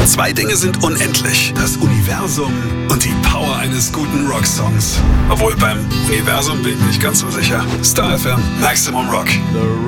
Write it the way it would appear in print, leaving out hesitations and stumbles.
Zwei Dinge sind unendlich: das Universum und die Power eines guten Rocksongs. Obwohl, beim Universum bin ich nicht ganz so sicher. Star FM, Maximum Rock.